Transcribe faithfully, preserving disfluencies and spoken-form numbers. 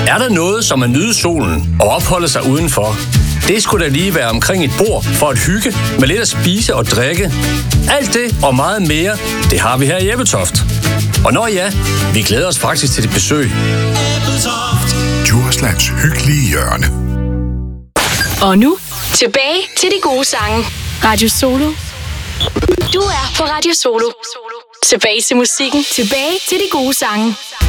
Er der noget, som at nyde solen og opholde sig udenfor? Det skulle da lige være omkring et bord for at hygge med lidt at spise og drikke. Alt det og meget mere, det har vi her i Ebeltoft. Og når ja, vi glæder os faktisk til dit besøg. Djurslands hyggelige hjørne. Og nu, tilbage til de gode sange. Radio Solo. Du er på Radio Solo. Tilbage til musikken. Tilbage til de gode sange.